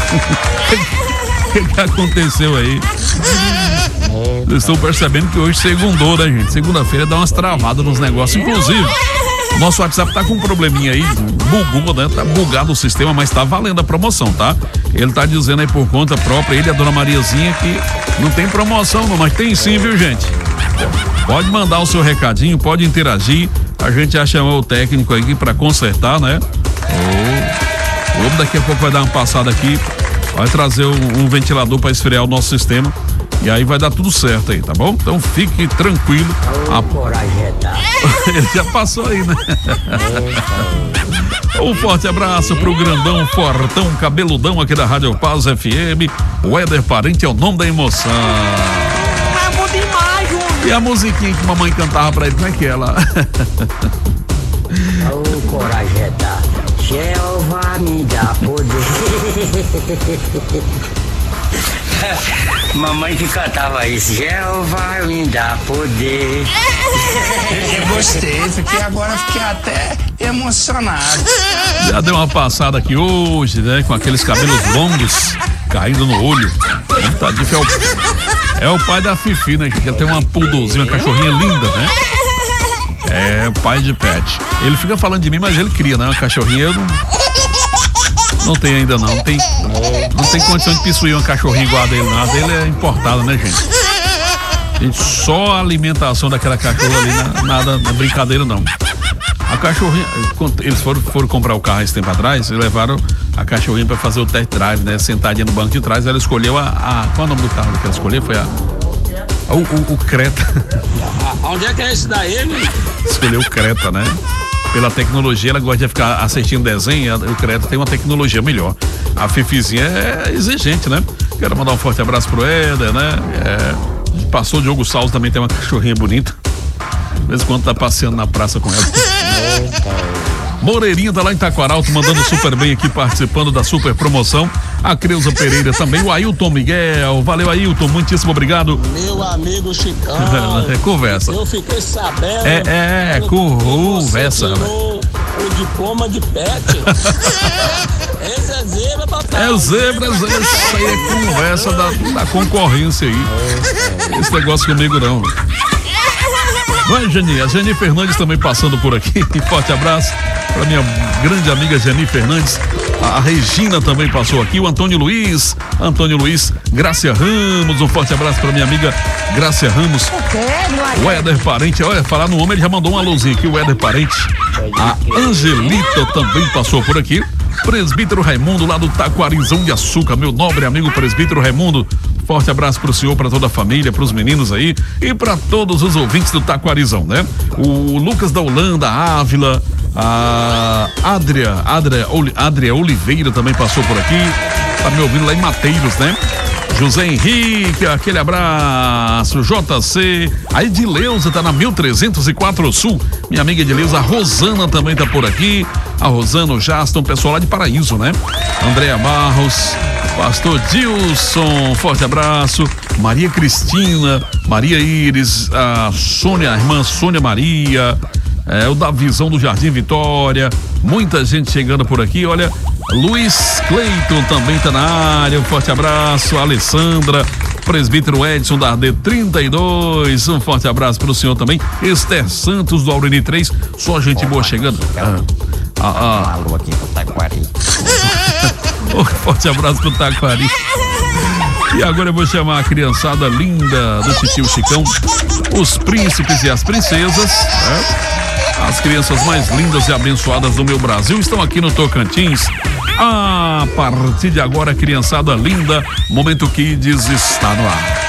O que aconteceu aí? Vocês estão percebendo que hoje segundou, né, gente? Segunda-feira dá umas travadas nos negócios. Inclusive, o nosso WhatsApp tá com um probleminha aí, bugou, né? Tá bugado o sistema, mas tá valendo a promoção, tá? Ele tá dizendo aí por conta própria, ele e a dona Mariazinha, que não tem promoção não, mas tem sim, viu, gente? Pode mandar o seu recadinho, pode interagir. A gente já chamou o técnico aqui pra consertar, né? O homem daqui a pouco vai dar uma passada aqui, vai trazer um ventilador pra esfriar o nosso sistema. E aí vai dar tudo certo aí, tá bom? Então fique tranquilo. Ele já passou aí, né? Um forte abraço pro grandão, fortão, cabeludão aqui da Rádio Paz FM. O Éder Parente é o nome da emoção. É bom demais, Júnior. E a musiquinha que mamãe cantava pra ele, como é que é lá? Ô corajeta, Jeová me dá poder. Mamãe que cantava isso, Jeová me dá poder. Eu gostei, agora fiquei até emocionado. Já deu uma passada aqui hoje, né? Com aqueles cabelos longos caindo no olho. Tadinho, é o pai da Fifi, né? Que tem uma poodlezinha, uma cachorrinha linda, né? É o pai de pet. Ele fica falando de mim, mas ele cria, né? Uma cachorrinha, eu não tem ainda não. Não tem condição de possuir uma cachorrinha igual a dele, não. A dele é importada, né, gente? Só a alimentação daquela cachorra ali, nada, não é brincadeira não. A cachorrinha, eles foram comprar o carro esse tempo atrás e levaram a cachorrinha pra fazer o test drive, né? Sentadinha no banco de trás, ela escolheu qual é o nome do carro que ela escolheu? Foi o Creta. Onde é que é esse daí, meu? Escolheu o Creta, né? Pela tecnologia, ela gosta de ficar assistindo desenho, o Creta tem uma tecnologia melhor. A Fifizinha é exigente, né? Quero mandar um forte abraço pro Éder, né? Passou o Diogo Salles, também tem uma cachorrinha bonita. De vez em quando tá passeando na praça com ela. Moreirinha tá lá em Taquaralto, mandando super bem aqui, participando da super promoção. A Creuza Pereira também, o Ailton Miguel. Valeu, Ailton, muitíssimo obrigado. Meu amigo Chicão. Conversa. Eu fiquei sabendo. Conversa. O diploma de pet. Esse é zebra, papai. É zebra. Isso aí é conversa da concorrência aí. Esse negócio comigo não. Vai, Geni. A Geni Fernandes também passando por aqui. Forte abraço para minha grande amiga Geni Fernandes. A Regina também passou aqui. O Antônio Luiz, Grácia Ramos. Um forte abraço para minha amiga Grácia Ramos. O Éder Parente, olha, falar no homem, ele já mandou uma luzinha aqui. O Éder Parente. A Angelita também passou por aqui. Presbítero Raimundo, lá do Taquarizão de Açúcar, meu nobre amigo Presbítero Raimundo. Forte abraço pro senhor, pra toda a família, pros meninos aí e pra todos os ouvintes do Taquarizão, né? O Lucas da Holanda, a Ávila, a Adria Oliveira também passou por aqui. Tá me ouvindo lá em Mateiros, né? José Henrique, aquele abraço. JC, a Edileuza tá na 1304 Sul, minha amiga Edileuza. A Rosana também tá por aqui. A Rosana, o Jaston, pessoal lá de Paraíso, né? Andréa Barros, Pastor Dilson, forte abraço. Maria Cristina, Maria Iris, a Sônia, a irmã Sônia Maria, o da Visão do Jardim Vitória, muita gente chegando por aqui, olha, Luiz Cleiton também tá na área, um forte abraço. A Alessandra, Presbítero Edson da AD32, um forte abraço pro senhor também. Esther Santos do Aureni 3, só gente boa chegando. Alô aqui pro Taquari. Forte abraço pro Taquari. E agora eu vou chamar a criançada linda do titio Chicão, os príncipes e as princesas, né? As crianças mais lindas e abençoadas do meu Brasil estão aqui no Tocantins. A partir de agora, criançada linda, Momento Kids está no ar.